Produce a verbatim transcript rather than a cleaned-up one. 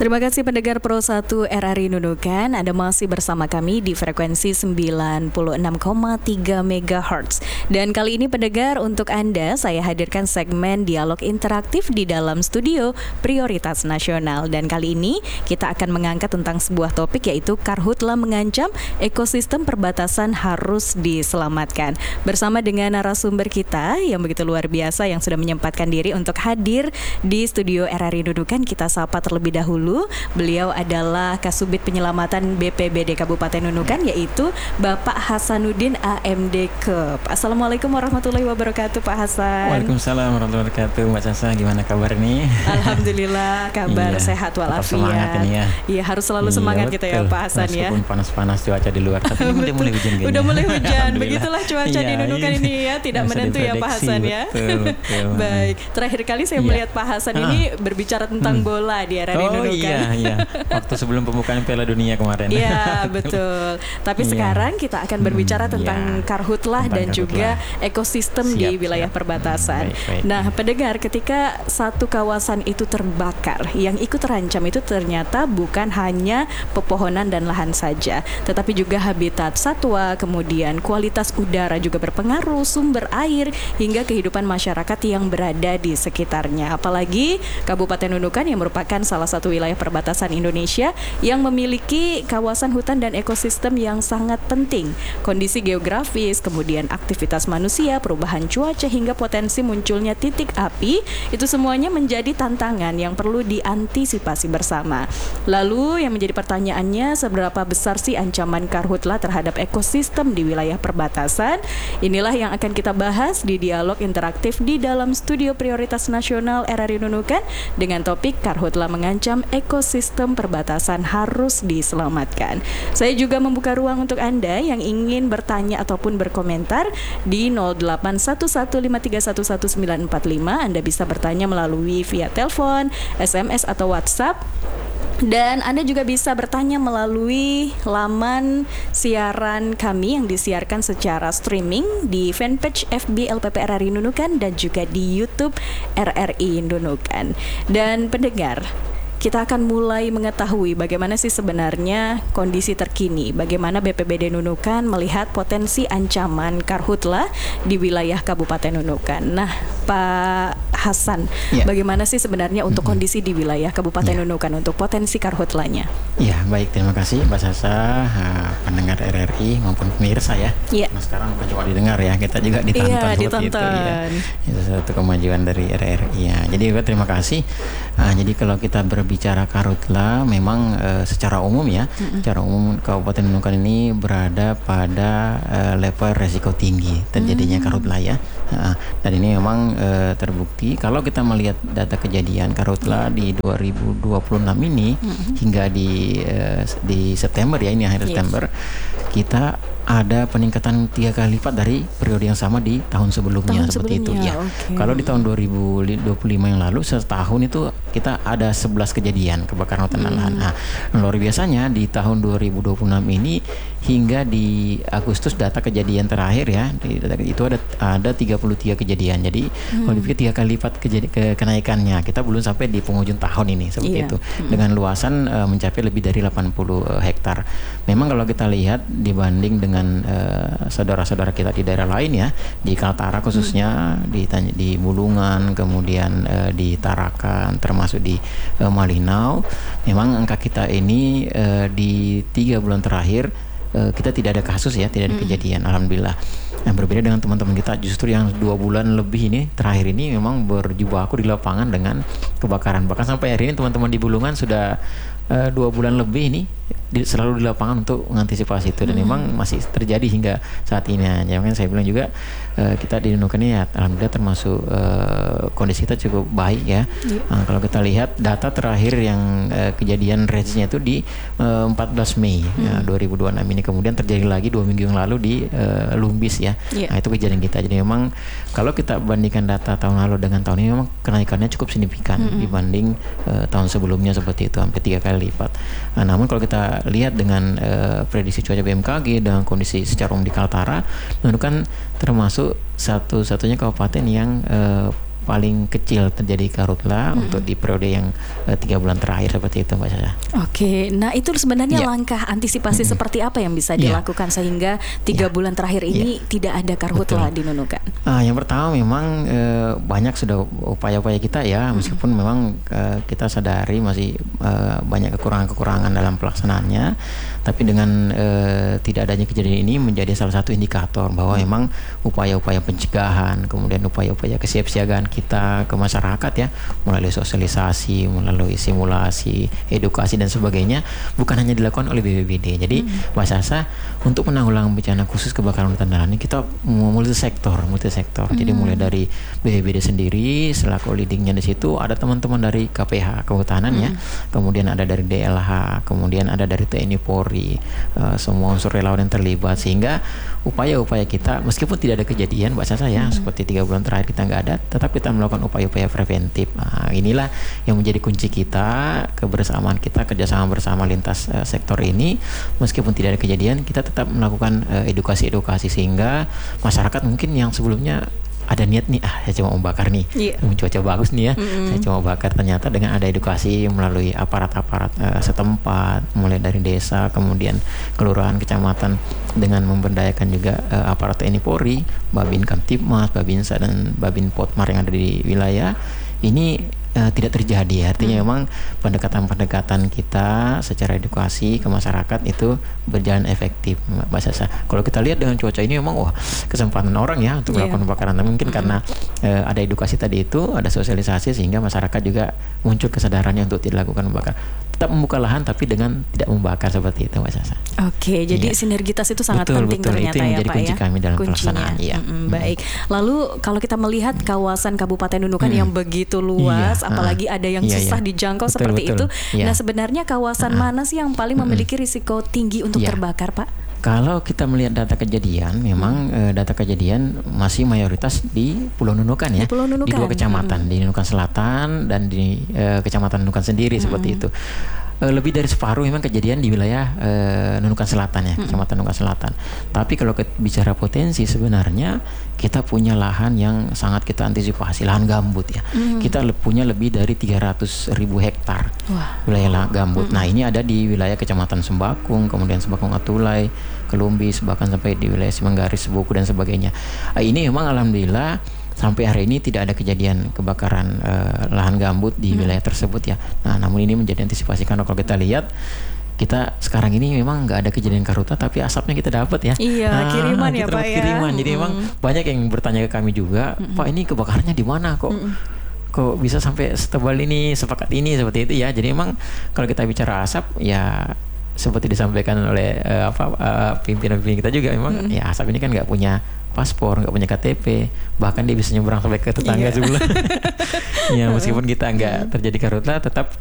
Terima kasih pendengar Pro satu R R I Nunukan. Anda masih bersama kami di frekuensi sembilan puluh enam koma tiga megahertz. Dan kali ini pendengar, untuk Anda saya hadirkan segmen dialog interaktif di dalam studio Prioritas Nasional. Dan kali ini kita akan mengangkat tentang sebuah topik, yaitu Karhutla mengancam ekosistem perbatasan harus diselamatkan. Bersama dengan narasumber kita yang begitu luar biasa yang sudah menyempatkan diri untuk hadir di studio R R I Nunukan. Kita sapa terlebih dahulu. Beliau adalah Kasubit Penyelamatan B P B D Kabupaten Nunukan, yaitu Bapak Hasanuddin A M D Kep. Assalamualaikum warahmatullahi wabarakatuh, Pak Hasan. Waalaikumsalam warahmatullahi wabarakatuh. Mbak Sasa, gimana kabar nih? Alhamdulillah, kabar iya, sehat walafiat. Semangat ini ya. Iya, harus selalu iya, semangat betul. Gitu ya, Pak Hasan. Meskipun ya. Meskipun panas-panas cuaca di luar, tapi ini udah mulai hujan kayaknya. Udah mulai hujan. Begitulah cuaca iya, di Nunukan iya. ini ya, tidak Bisa menentu ya Pak Hasan ya. Betul, betul. Baik, terakhir kali saya iya. melihat Pak Hasan ah. ini berbicara tentang hmm. bola di R R I oh, Nunukan. Iya, iya. Waktu sebelum pembukaan Piala Dunia kemarin. Iya, betul. Tapi iya. sekarang kita akan berbicara hmm, tentang ya. Karhutlah dan Karhutlah. juga ekosistem siap, di wilayah siap. perbatasan. Hmm, baik, baik. Nah, pendengar, ketika satu kawasan itu terbakar, yang ikut terancam itu ternyata bukan hanya pepohonan dan lahan saja, tetapi juga habitat satwa, kemudian kualitas udara juga berpengaruh, sumber air, hingga kehidupan masyarakat yang berada di sekitarnya. Apalagi Kabupaten Nunukan yang merupakan salah satu wilayah perbatasan Indonesia yang memiliki kawasan hutan dan ekosistem yang sangat penting. Kondisi geografis, kemudian aktivitas manusia, perubahan cuaca, hingga potensi munculnya titik api, itu semuanya menjadi tantangan yang perlu diantisipasi bersama. Lalu yang menjadi pertanyaannya, seberapa besar sih ancaman Karhutla terhadap ekosistem di wilayah perbatasan? Inilah yang akan kita bahas di dialog interaktif di dalam studio Prioritas Nasional R R I Nunukan dengan topik Karhutla mengancam ekosistem perbatasan harus diselamatkan. Saya juga membuka ruang untuk Anda yang ingin bertanya ataupun berkomentar di nol delapan satu satu lima tiga satu satu sembilan empat lima. Anda bisa bertanya melalui via telepon, S M S atau WhatsApp. Dan Anda juga bisa bertanya melalui laman siaran kami yang disiarkan secara streaming di fanpage F B L P P R R I Nunukan dan juga di YouTube R R I Nunukan. Dan pendengar, kita akan mulai mengetahui bagaimana sih sebenarnya kondisi terkini, bagaimana B P B D Nunukan melihat potensi ancaman Karhutla di wilayah Kabupaten Nunukan. Nah, Pak Hasan, ya. bagaimana sih sebenarnya untuk mm-hmm. kondisi di wilayah Kabupaten ya. Nunukan untuk potensi Karhutlanya? Ya, baik, terima kasih Mbak Sasa, pendengar R R I maupun pemirsa ya. ya. Nah, sekarang bukan cuma didengar ya, kita juga ditonton. Iya, ditonton. Itu, ya. Itu satu kemajuan dari R R I ya. Jadi juga terima kasih. Nah, jadi kalau kita berbicara Karhutla, memang uh, secara umum ya, mm-hmm. secara umum Kabupaten Nunukan ini berada pada uh, level resiko tinggi terjadinya mm-hmm. Karhutla ya. Uh, dan ini memang uh, terbukti kalau kita melihat data kejadian Karhutla di dua ribu dua puluh enam ini mm-hmm. hingga di uh, di September ya, ini akhir yes. September, kita ada peningkatan tiga kali lipat dari periode yang sama di tahun sebelumnya, tahun seperti sebelumnya, itu ya. Okay. Kalau di tahun dua ribu dua puluh lima yang lalu setahun itu kita ada sebelas kejadian kebakaran hutan dan lahan. Nah, luar biasanya di tahun dua ribu dua puluh enam ini hingga di Agustus data kejadian terakhir ya, di data itu ada ada tiga puluh tiga kejadian. Jadi hmm. kalau dipikir tiga kali lipat kejadi, ke kenaikannya, kita belum sampai di penghujung tahun ini seperti yeah. itu. Hmm. Dengan luasan uh, mencapai lebih dari delapan puluh uh, hektar. Memang kalau kita lihat dibanding dengan dengan uh, saudara-saudara kita di daerah lain ya, di Kaltara khususnya, hmm. di di Bulungan, kemudian uh, di Tarakan, termasuk di uh, Malinau, memang angka kita ini uh, di tiga bulan terakhir uh, kita tidak ada kasus ya, tidak ada hmm. kejadian, alhamdulillah. Nah, berbeda dengan teman-teman kita justru yang dua bulan lebih ini terakhir ini memang berjibaku di lapangan dengan kebakaran. Bahkan sampai hari ini teman-teman di Bulungan sudah uh, dua bulan lebih ini di, selalu di lapangan untuk mengantisipasi itu, dan hmm. memang masih terjadi hingga saat ini. Ya, makanya saya bilang juga uh, kita di Nunukan ini ya, alhamdulillah termasuk uh, kondisi kita cukup baik ya. Yeah. Uh, kalau kita lihat data terakhir yang uh, kejadian range-nya itu di uh, empat belas Mei hmm. ya, dua ribu dua puluh enam ini, kemudian terjadi lagi dua minggu yang lalu di uh, Lumbis ya. Yeah. Nah, itu kejadian kita. Jadi memang kalau kita bandingkan data tahun lalu dengan tahun ini, memang kenaikannya cukup signifikan mm-hmm. dibanding uh, tahun sebelumnya seperti itu, hampir tiga kali lipat. Nah, namun kalau kita lihat dengan uh, prediksi cuaca B M K G dengan kondisi secara umum di Kaltara, Nunukan termasuk satu-satunya kabupaten yang uh, paling kecil terjadi karhutla hmm. untuk di periode yang uh, tiga bulan terakhir seperti itu Mbak Sasa. Oke, nah itu sebenarnya yeah. langkah antisipasi hmm. seperti apa yang bisa dilakukan yeah. sehingga tiga yeah. bulan terakhir ini yeah. tidak ada karhutla di Nunukan? Uh, yang pertama memang uh, banyak sudah upaya-upaya kita ya, hmm. meskipun memang uh, kita sadari masih uh, banyak kekurangan-kekurangan dalam pelaksanaannya, tapi dengan uh, tidak adanya kejadian ini menjadi salah satu indikator bahwa memang upaya-upaya pencegahan, kemudian upaya-upaya kesiapsiagaan kita ke masyarakat ya, melalui sosialisasi, melalui simulasi, edukasi dan sebagainya, bukan hanya dilakukan oleh B P B D. Jadi hmm. Mbak Sasa, untuk menanggulangi bencana khusus kebakaran hutan dan lahan ini kita multi sektor, multi sektor. Hmm. Jadi mulai dari B P B D sendiri selaku leadingnya di situ, ada teman-teman dari K P H Kehutanan hmm. ya, kemudian ada dari D L H, kemudian ada dari T N I Polri, uh, semua unsur relawan yang terlibat, sehingga upaya-upaya kita meskipun tidak ada kejadian Mbak Sasa ya, hmm. seperti tiga bulan terakhir kita nggak ada, tetap kita melakukan upaya-upaya preventif. Nah, inilah yang menjadi kunci kita, kebersamaan kita, kerjasama bersama lintas uh, sektor ini. Meskipun tidak ada kejadian, kita tetap melakukan uh, edukasi-edukasi sehingga masyarakat mungkin yang sebelumnya ada niat nih, ah saya cuma mau bakar nih, yeah. cuaca bagus nih ya, mm-hmm. saya cuma bakar. Ternyata dengan ada edukasi melalui aparat-aparat uh, setempat, mulai dari desa, kemudian kelurahan, kecamatan, dengan memberdayakan juga uh, aparat T N I Polri, Babin Kamtibmas, Babinsa dan Babin Potmar yang ada di wilayah ini uh, tidak terjadi. Artinya hmm. memang pendekatan-pendekatan kita secara edukasi ke masyarakat itu berjalan efektif, Mbak Sasa. Kalau kita lihat dengan cuaca ini memang wah kesempatan orang ya untuk yeah. melakukan pembakaran. Mungkin hmm. karena uh, ada edukasi tadi itu, ada sosialisasi sehingga masyarakat juga muncul kesadarannya untuk tidak lakukan pembakaran. Tetap membuka lahan tapi dengan tidak membakar seperti itu Mbak Sasa. Oke, jadi yeah. sinergitas itu sangat betul, penting betul. ternyata itu yang ya menjadi Pak kunci ya. kami dalam Kuncinya. pelaksanaan. Iya. Mm-hmm. Hmm. Baik. Lalu kalau kita melihat kawasan Kabupaten Nunukan hmm. yang begitu luas, iya. apalagi ada yang iya, susah iya. dijangkau betul, seperti betul. itu. Iya. Nah sebenarnya kawasan uh-uh. mana sih yang paling memiliki risiko tinggi untuk iya. terbakar Pak? Kalau kita melihat data kejadian, memang hmm. uh, data kejadian masih mayoritas di Pulau Nunukan ya, di, Pulau Nunukan. di dua kecamatan, hmm. di Nunukan Selatan dan di uh, Kecamatan Nunukan sendiri hmm. seperti itu. Uh, lebih dari separuh memang kejadian di wilayah uh, Nunukan Selatan ya, hmm. Kecamatan Nunukan Selatan. Tapi kalau ke, bicara potensi sebenarnya kita punya lahan yang sangat kita antisipasi, lahan gambut ya. Hmm. Kita le- punya lebih dari tiga ratus ribu hektar Wah. wilayah gambut. Hmm. Nah ini ada di wilayah Kecamatan Sembakung, kemudian Sembakung Atulai, Kelumbis, bahkan sampai di wilayah Simenggaris, Sebuku dan sebagainya. Uh, ini memang alhamdulillah sampai hari ini tidak ada kejadian kebakaran uh, lahan gambut di hmm. wilayah tersebut ya. Nah, namun ini menjadi antisipasi karena kalau kita lihat kita sekarang ini memang nggak ada kejadian karhutla tapi asapnya kita dapat ya. Iya, nah, kiriman ya Pak ya. Kiriman. Jadi hmm. memang banyak yang bertanya ke kami juga, hmm. Pak ini kebakarannya di mana kok? Hmm. Kok bisa sampai setebal ini, sepekat ini seperti itu ya. Jadi memang kalau kita bicara asap ya seperti disampaikan oleh uh, apa uh, pimpinan-pimpinan kita juga memang hmm. ya asap ini kan nggak punya paspor, nggak punya K T P, bahkan dia bisa nyebrang sampai ke tetangga yeah. sebelah. Ya meskipun kita nggak terjadi karhutla, tetap